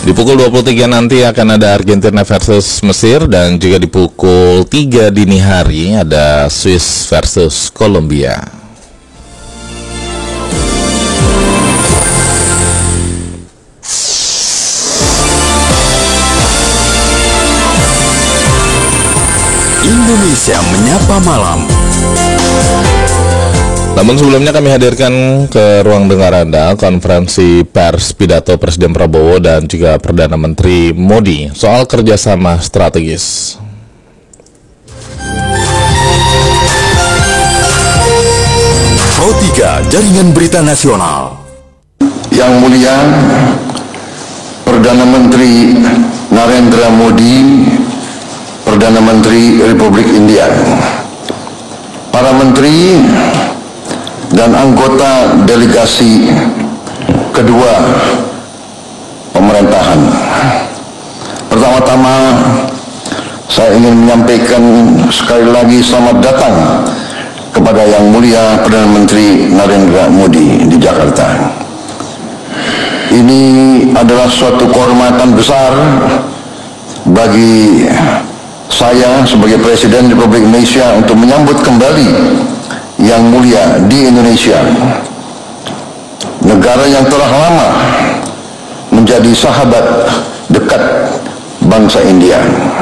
Di pukul 23 nanti akan ada Argentina versus Mesir, dan juga di pukul 3 dini hari ada Swiss versus Kolombia. Indonesia Menyapa Malam. Namun sebelumnya kami hadirkan ke ruang dengar Anda konferensi pers pidato Presiden Prabowo dan juga Perdana Menteri Modi soal kerjasama strategis. Pro 3 Jaringan Berita Nasional. Yang mulia Perdana Menteri Narendra Modi, Perdana Menteri Republik India, para menteri dan anggota delegasi kedua pemerintahan. Pertama-tama saya ingin menyampaikan sekali lagi selamat datang kepada Yang Mulia Perdana Menteri Narendra Modi di Jakarta. Ini adalah suatu kehormatan besar bagi saya sebagai Presiden Republik Indonesia untuk menyambut kembali Yang Mulia di Indonesia, negara yang telah lama menjadi sahabat dekat bangsa India.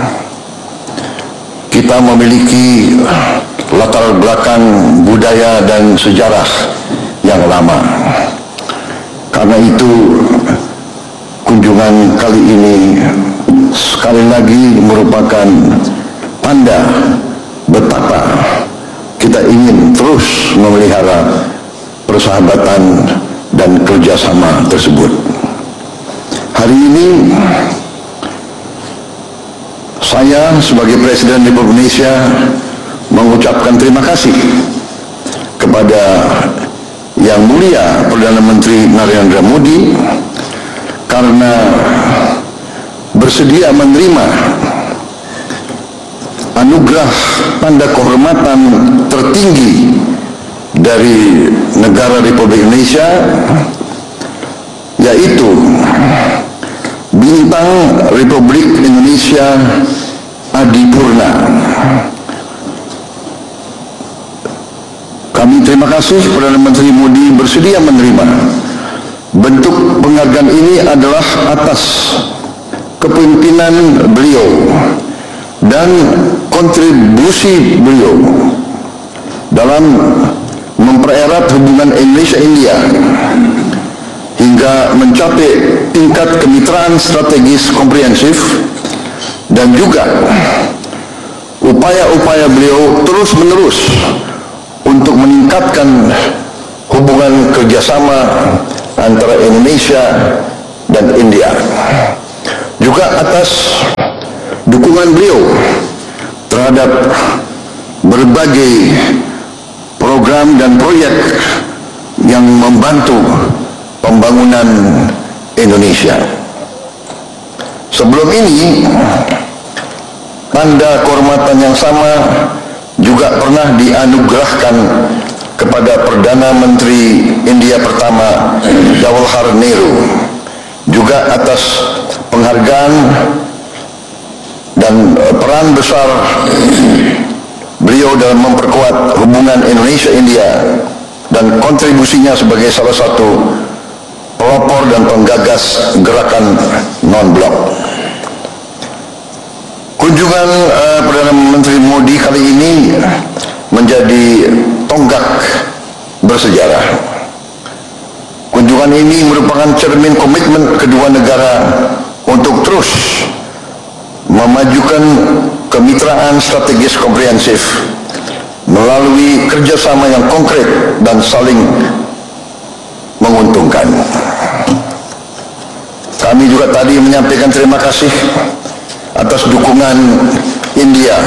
Kita memiliki latar belakang budaya dan sejarah yang lama. Karena itu kunjungan kali ini sekali lagi merupakan tanda betapa kita ingin terus memelihara persahabatan dan kerjasama tersebut. Hari ini saya sebagai Presiden Republik Indonesia mengucapkan terima kasih kepada Yang Mulia Perdana Menteri Narendra Modi karena bersedia menerima anugerah tanda kehormatan tertinggi dari negara Republik Indonesia, yaitu Bintang Republik Indonesia Adipurna. Kami terima kasih Perdana Menteri Modi bersedia menerima. Bentuk penghargaan ini adalah atas kepemimpinan beliau dan kontribusi beliau dalam mempererat hubungan Indonesia-India hingga mencapai tingkat kemitraan strategis komprehensif, dan juga upaya-upaya beliau terus-menerus untuk meningkatkan hubungan kerjasama antara Indonesia dan India. Juga atas dukungan beliau terhadap berbagai program dan proyek yang membantu pembangunan Indonesia. Sebelum ini, tanda kehormatan yang sama juga pernah dianugerahkan kepada Perdana Menteri India pertama Jawaharlal Nehru, juga atas penghargaan dan peran besar beliau dalam memperkuat hubungan Indonesia-India dan kontribusinya sebagai salah satu pelopor dan penggagas gerakan non-blok. Kunjungan Perdana Menteri Modi kali ini menjadi tonggak bersejarah. Kunjungan ini merupakan cermin komitmen kedua negara untuk terus memajukan kemitraan strategis komprehensif melalui kerjasama yang konkret dan saling menguntungkan. Kami juga tadi menyampaikan terima kasih atas dukungan India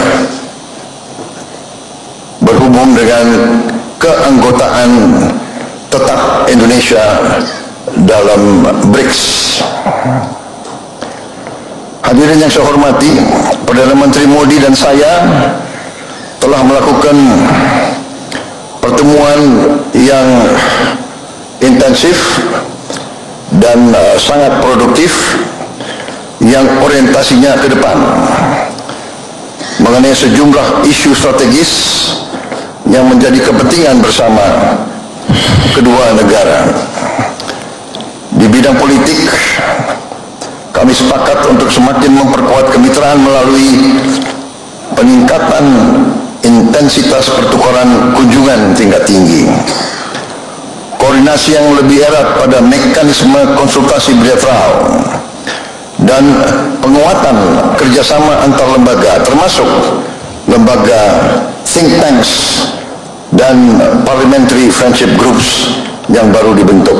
berhubung dengan keanggotaan tetap Indonesia dalam BRICS. Hadirin yang saya hormati, Perdana Menteri Modi dan saya telah melakukan pertemuan yang intensif dan sangat produktif yang orientasinya ke depan mengenai sejumlah isu strategis yang menjadi kepentingan bersama kedua negara. Di bidang politik, kami sepakat untuk semakin memperkuat kemitraan melalui peningkatan intensitas pertukaran kunjungan tingkat tinggi, koordinasi yang lebih erat pada mekanisme konsultasi bilateral, dan penguatan kerjasama antar lembaga, termasuk lembaga think tanks dan parliamentary friendship groups yang baru dibentuk.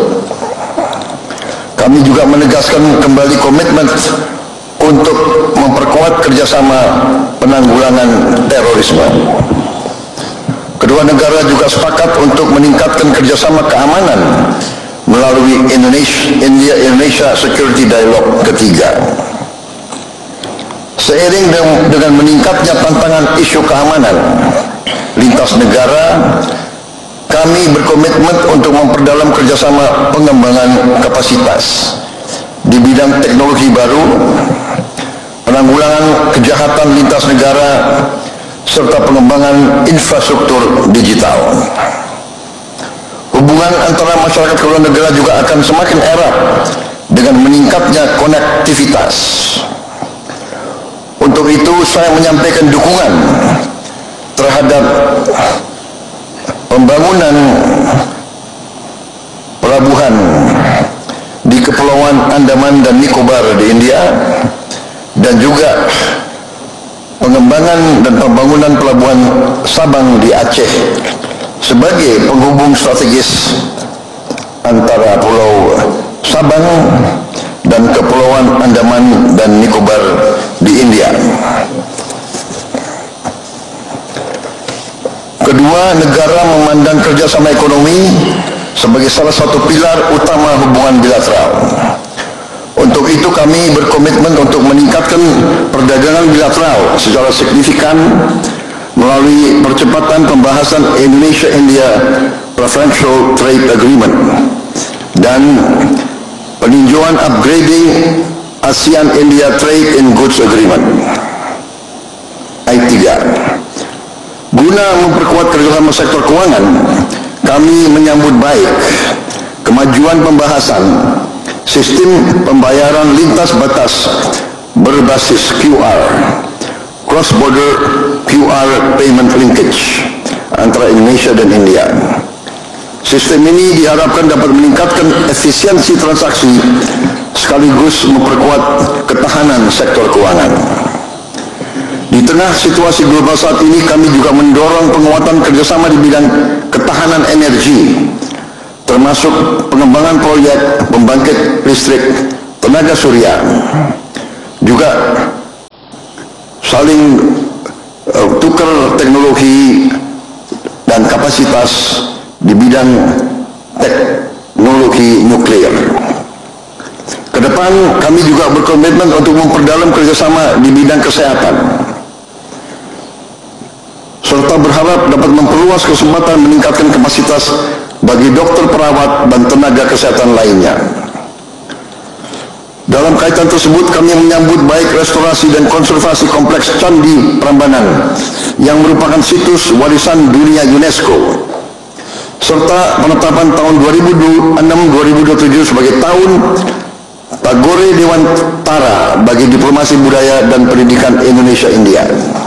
Kami juga menegaskan kembali komitmen untuk memperkuat kerjasama penanggulangan terorisme. Kedua negara juga sepakat untuk meningkatkan kerjasama keamanan melalui India-Indonesia Security Dialogue ketiga. Seiring dengan meningkatnya tantangan isu keamanan lintas negara, kami berkomitmen untuk memperdalam kerjasama pengembangan kapasitas di bidang teknologi baru, penanggulangan kejahatan lintas negara, serta pengembangan infrastruktur digital. Hubungan antara masyarakat kedua negara juga akan semakin erat dengan meningkatnya konektivitas. Untuk itu, saya menyampaikan dukungan terhadap pembangunan pelabuhan di Kepulauan Andaman dan Nicobar di India, dan juga pengembangan dan pembangunan pelabuhan Sabang di Aceh sebagai penghubung strategis antara Pulau Sabang dan Kepulauan Andaman dan Nicobar di India. Kedua negara memandang kerjasama ekonomi sebagai salah satu pilar utama hubungan bilateral. Untuk itu kami berkomitmen untuk meningkatkan perdagangan bilateral secara signifikan melalui percepatan pembahasan Indonesia-India Preferential Trade Agreement dan peninjauan upgrading ASEAN-India Trade in Goods Agreement I3. Guna memperkuat kerjasama sektor keuangan, kami menyambut baik kemajuan pembahasan sistem pembayaran lintas batas berbasis QR, cross-border QR payment linkage antara Indonesia dan India. Sistem ini diharapkan dapat meningkatkan efisiensi transaksi sekaligus memperkuat ketahanan sektor keuangan. Di tengah situasi global saat ini, kami juga mendorong penguatan kerjasama di bidang ketahanan energi, termasuk pengembangan proyek pembangkit listrik tenaga surya, juga saling tukar teknologi dan kapasitas di bidang teknologi nuklir. Kedepan kami juga berkomitmen untuk memperdalam kerjasama di bidang kesehatan, serta berharap dapat memperluas kesempatan meningkatkan kapasitas bagi dokter, perawat, dan tenaga kesehatan lainnya. Dalam kaitan tersebut, kami menyambut baik restorasi dan konservasi kompleks Candi Prambanan yang merupakan situs warisan dunia UNESCO, serta penetapan tahun 2006-2027 sebagai tahun Tagore Dewantara bagi diplomasi budaya dan pendidikan Indonesia-India.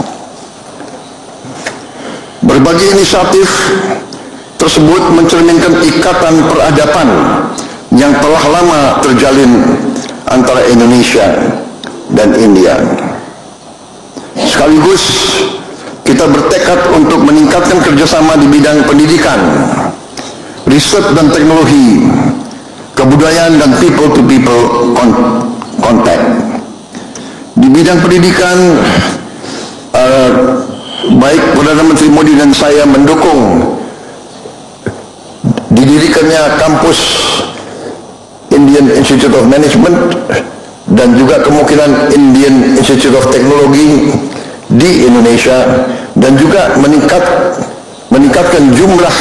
Berbagai inisiatif tersebut mencerminkan ikatan peradaban yang telah lama terjalin antara Indonesia dan India. Sekaligus kita bertekad untuk meningkatkan kerjasama di bidang pendidikan, riset dan teknologi, kebudayaan dan people-to-people contact. Di bidang pendidikan, baik Perdana Menteri Modi dan saya mendukung didirikannya kampus Indian Institute of Management dan juga kemungkinan Indian Institute of Technology di Indonesia, dan juga meningkatkan jumlah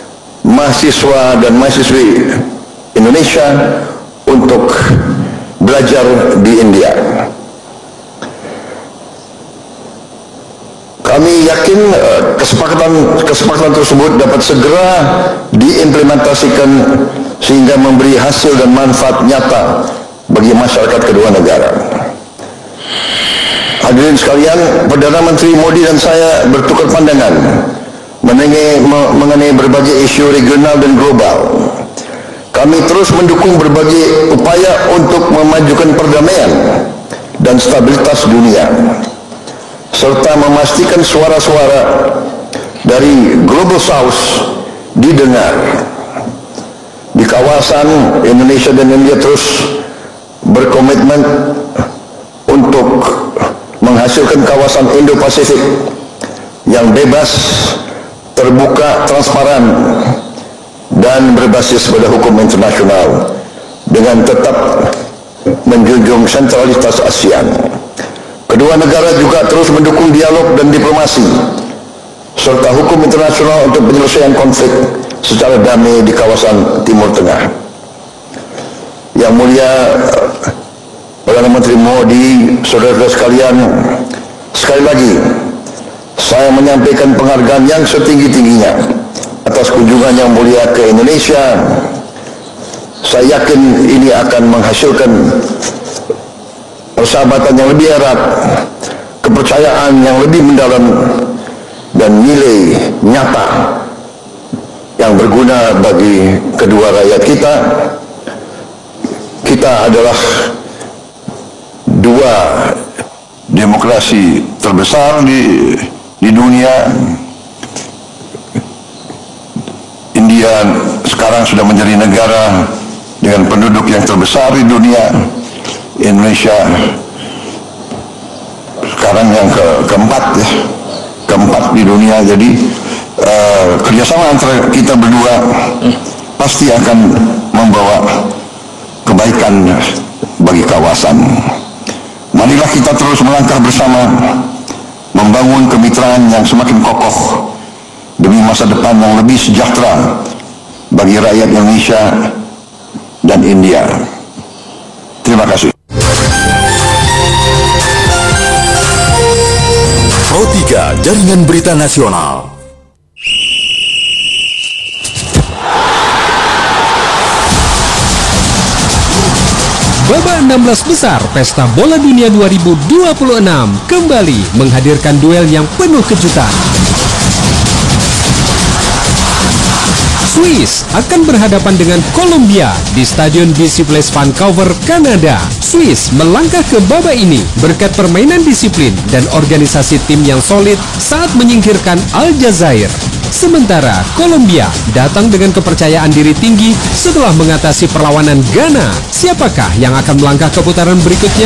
mahasiswa dan mahasiswi Indonesia untuk belajar belajar di India. Kami yakin kesepakatan tersebut dapat segera diimplementasikan sehingga memberi hasil dan manfaat nyata bagi masyarakat kedua negara. Hadirin sekalian, Perdana Menteri Modi dan saya bertukar pandangan mengenai berbagai isu regional dan global. Kami terus mendukung berbagai upaya untuk memajukan perdamaian dan stabilitas dunia, serta memastikan suara-suara dari Global South didengar. Di kawasan, Indonesia dan India terus berkomitmen untuk menghasilkan kawasan Indo-Pasifik yang bebas, terbuka, transparan, dan berbasis pada hukum internasional dengan tetap menjunjung sentralitas ASEAN. Kedua negara juga terus mendukung dialog dan diplomasi serta hukum internasional untuk penyelesaian konflik secara damai di kawasan Timur Tengah. Yang mulia Perdana Menteri Modi, saudara-saudara sekalian, sekali lagi saya menyampaikan penghargaan yang setinggi-tingginya atas kunjungan yang mulia ke Indonesia. Saya yakin ini akan menghasilkan persahabatan yang lebih erat, kepercayaan yang lebih mendalam, dan nilai nyata yang berguna bagi kedua rakyat kita. Kita adalah dua demokrasi terbesar di dunia. India sekarang sudah menjadi negara dengan penduduk yang terbesar di dunia. Indonesia sekarang yang keempat di dunia. Jadi kerjasama antara kita berdua pasti akan membawa kebaikan bagi kawasan. Marilah kita terus melangkah bersama, membangun kemitraan yang semakin kokoh demi masa depan yang lebih sejahtera bagi rakyat Indonesia dan India. Terima kasih. Pro 3 Jaringan Berita Nasional. Babak 16 besar Pesta Bola Dunia 2026 kembali menghadirkan duel yang penuh kejutan. Swiss akan berhadapan dengan Kolombia di Stadion BC Place Vancouver, Kanada. Swiss melangkah ke babak ini berkat permainan disiplin dan organisasi tim yang solid saat menyingkirkan Aljazair. Sementara Kolombia datang dengan kepercayaan diri tinggi setelah mengatasi perlawanan Ghana. Siapakah yang akan melangkah ke putaran berikutnya?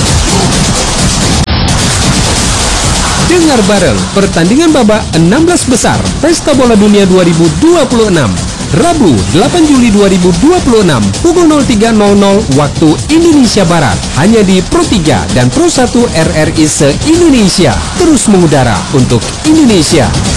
Dengar bareng pertandingan babak 16 besar Pesta Bola Dunia 2026 Rabu 8 Juli 2026 pukul 03.00 waktu Indonesia Barat hanya di Pro 3 dan Pro 1 RRI se-Indonesia, terus mengudara untuk Indonesia.